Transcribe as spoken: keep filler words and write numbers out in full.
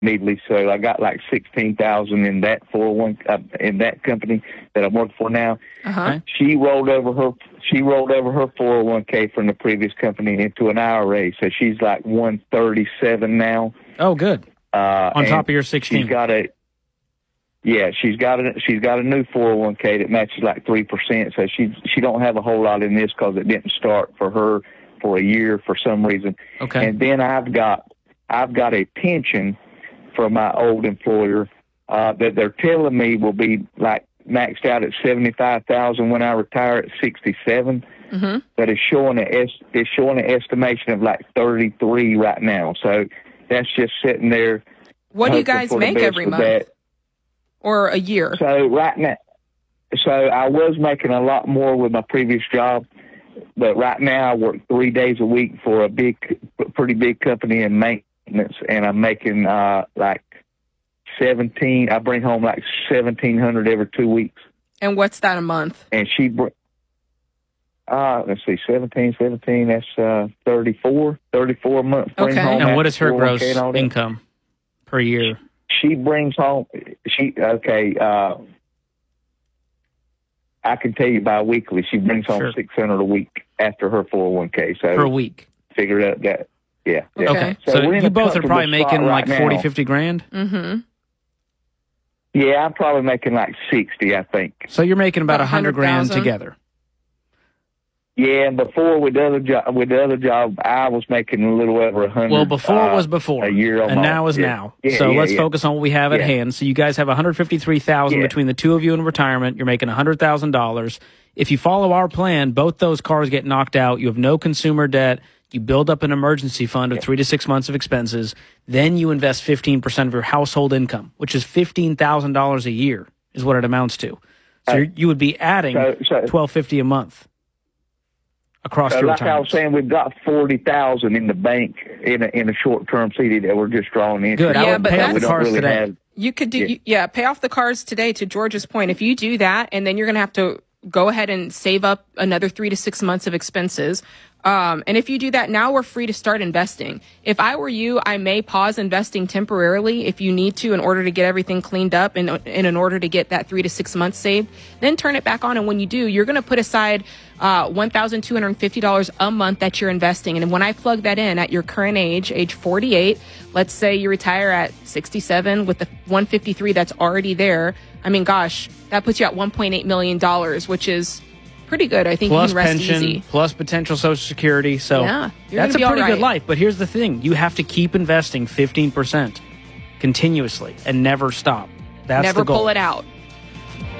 immediately. So I got like sixteen thousand in that four oh one uh, in that company that I'm working for now. Uh-huh. She rolled over her she rolled over her four oh one k from the previous company into an I R A. So she's like one thirty-seven now. Oh, good. Uh, On top of your sixteen. She's got a yeah, she's got a she's got a new four oh one k that matches like three percent. So she she don't have a whole lot in this because it didn't start for her for a year for some reason. Okay. And then I've got I've got a pension from my old employer uh, that they're telling me will be like maxed out at seventy-five thousand when I retire at sixty-seven. Mm-hmm. But it's showing a it's showing an estimation of like thirty-three right now. So that's just sitting there. What do you guys make every month? That. Or a year? So right now, so I was making a lot more with my previous job, but right now I work three days a week for a big, pretty big company in maintenance, and I'm making uh, like seventeen. I bring home like seventeen hundred every two weeks. And what's that a month? And she, br- uh, let's see, seventeen, seventeen. That's uh, thirty-four, thirty-four a month. Okay. And what is her gross income per year? She brings home, she, okay, uh, I can tell you bi-weekly, she brings home Sure. six hundred a week after her four oh one k. So Per week. Figure out that, yeah. yeah. Okay. So, So, we're in you a both are probably comfortable spot making right like forty, now. fifty grand? Mm-hmm. Yeah, I'm probably making like sixty, I think. So you're making about About a hundred grand one hundred thousand. together. Yeah, and before with the other job, with the other job, I was making a little over a hundred. Well, before uh, was before, a year and almost. now is yeah. now. Yeah, so yeah, let's yeah. focus on what we have at Yeah. hand. So you guys have one hundred fifty-three thousand Yeah. between the two of you in retirement. You're making one hundred thousand dollars. If you follow our plan, both those cars get knocked out. You have no consumer debt. You build up an emergency fund of three to six months of expenses. Then you invest fifteen percent of your household income, which is fifteen thousand dollars a year, is what it amounts to. So Uh, you're, you would be adding so- so- twelve fifty a month across So your like I retirement. was saying, we've got forty thousand in the bank in a in a short term C D that we're just drawing in. Good. I Yeah, would but pay off that's- the we don't cars really today. have. You could do, Yeah. yeah. yeah, pay off the cars today, to George's point. If you do that, and then you're going to have to go ahead and save up another three to six months of expenses. Um, and if you do that, now we're free to start investing. If I were you, I may pause investing temporarily if you need to in order to get everything cleaned up and, and in order to get that three to six months saved. Then turn it back on. And when you do, you're going to put aside uh, one thousand two hundred fifty dollars a month that you're investing. And when I plug that in at your current age, age forty-eight, let's say you retire at sixty-seven with the one fifty-three that's already there. I mean, gosh, that puts you at one point eight million dollars, which is pretty good. I think Plus you can rest pension, easy. plus potential Social Security. So Yeah, you're that's a gonna be pretty all good right. life. But here's the thing. You have to keep investing fifteen percent continuously and never stop. That's Never the goal. pull it out.